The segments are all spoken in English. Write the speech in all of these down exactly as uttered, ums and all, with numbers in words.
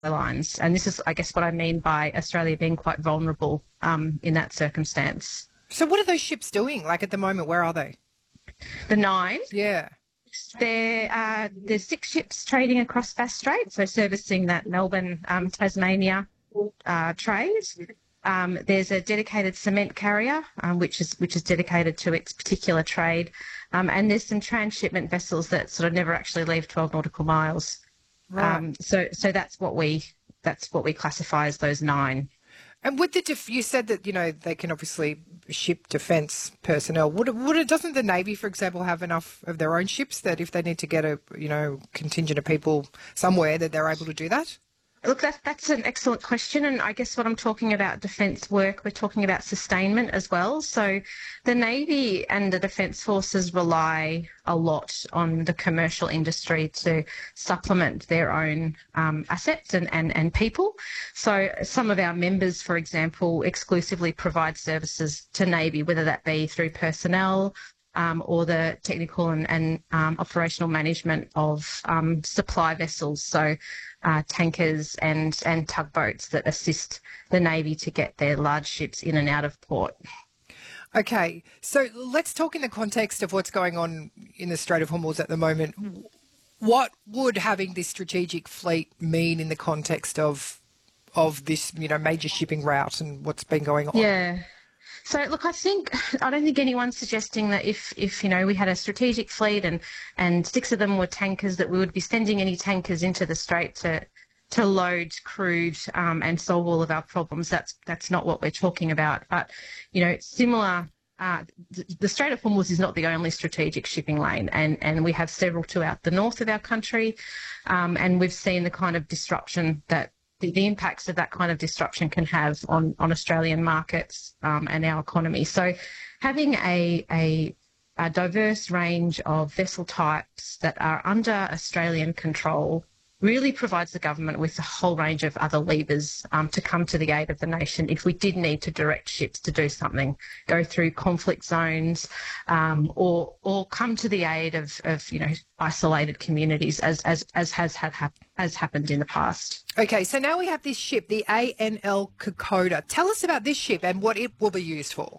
lines. And this is, I guess, what I mean by Australia being quite vulnerable um, in that circumstance. So what are those ships doing? Like at the moment, where are they? The nine, Yeah. there uh, there's six ships trading across Bass Strait, so servicing that Melbourne, um, Tasmania uh, trade. Um, there's a dedicated cement carrier, um, which is which is dedicated to its particular trade, um, and there's some transshipment vessels that sort of never actually leave twelve nautical miles. Right. Um, so so that's what we that's what we classify as those nine. And with the def- you said that, you know, they can obviously ship defence personnel. Would it, would it, doesn't the Navy, for example, have enough of their own ships that if they need to get a, you know, contingent of people somewhere that they're able to do that? Look, that, that's an excellent question. And I guess what I'm talking about defence work, we're talking about sustainment as well. So the Navy and the Defence Forces rely a lot on the commercial industry to supplement their own um, assets and, and, and people. So some of our members, for example, exclusively provide services to Navy, whether that be through personnel, Um, or the technical and, and um, operational management of um, supply vessels, so uh, tankers and, and tugboats that assist the Navy to get their large ships in and out of port. Okay, so let's talk in the context of what's going on in the Strait of Hormuz at the moment. What would having this strategic fleet mean in the context of of this, you know, major shipping route and what's been going on? Yeah. So, look, I think, I don't think anyone's suggesting that if, if you know, we had a strategic fleet and, and six of them were tankers, that we would be sending any tankers into the Strait to to load crude um, and solve all of our problems. That's that's not what we're talking about. But, you know, similar, uh, the, the Strait of Hormuz is not the only strategic shipping lane, and, and we have several throughout the north of our country, um, and we've seen the kind of disruption that The, the impacts of that kind of disruption can have on, on Australian markets um, and our economy. So having a, a, a diverse range of vessel types that are under Australian control really provides the government with a whole range of other levers um, to come to the aid of the nation if we did need to direct ships to do something, go through conflict zones, um, or or come to the aid of, of you know isolated communities as as as has had hap- as happened in the past. Okay, so now we have this ship, the A N L Kokoda. Tell us about this ship and what it will be used for.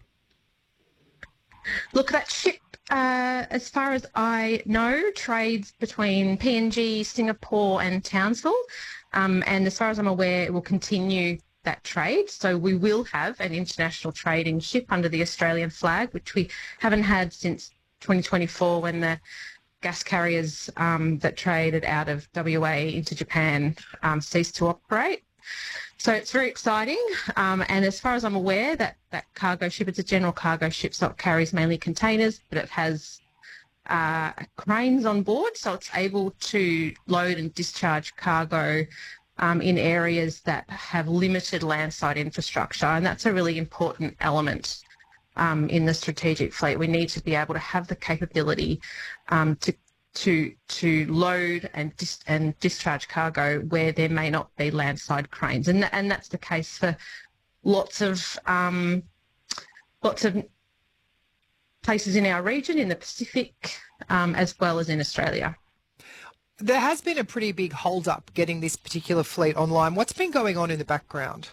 Look, that ship, uh, as far as I know, trades between P N G, Singapore and Townsville. Um, and as far as I'm aware, it will continue that trade. So we will have an international trading ship under the Australian flag, which we haven't had since twenty twenty-four when the gas carriers um, that traded out of W A into Japan um, ceased to operate. So it's very exciting. Um, and as far as I'm aware, that, that cargo ship, it's a general cargo ship, so it carries mainly containers, but it has uh, cranes on board, so it's able to load and discharge cargo um, in areas that have limited landside infrastructure. And that's a really important element um, in the strategic fleet. We need to be able to have the capability um, to to to load and dis- and discharge cargo where there may not be landside cranes, and th- and that's the case for lots of um, lots of places in our region, in the Pacific, um, as well as in Australia. There has been a pretty big hold-up getting this particular fleet online. What's been going on in the background?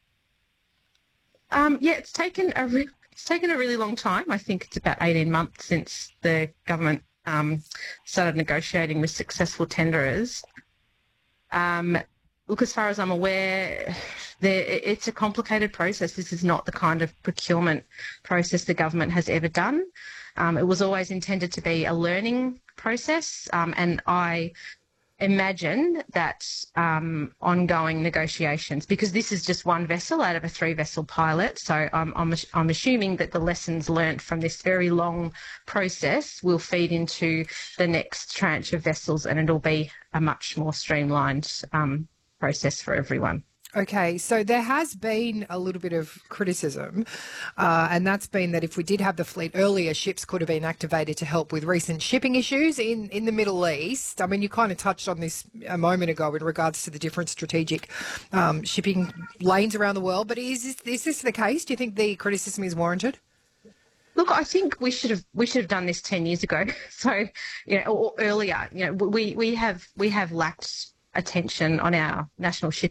Um, yeah, it's taken a re- it's taken a really long time. I think it's about eighteen months since the government Um, started negotiating with successful tenderers. Um, look, as far as I'm aware, there, it's a complicated process. This is not the kind of procurement process the government has ever done. Um, it was always intended to be a learning process, um, and I imagine that um, ongoing negotiations, because this is just one vessel out of a three-vessel pilot, so I'm, I'm, I'm assuming that the lessons learnt from this very long process will feed into the next tranche of vessels, and it'll be a much more streamlined um, process for everyone. Okay, so there has been a little bit of criticism, uh, and that's been that if we did have the fleet earlier, ships could have been activated to help with recent shipping issues in, in the Middle East. I mean, you kind of touched on this a moment ago in regards to the different strategic um, shipping lanes around the world, but is this, is this the case? Do you think the criticism is warranted? Look, I think we should have we should have done this ten years ago. So, you know, or earlier. You know, we we have we have lacked attention on our national shipping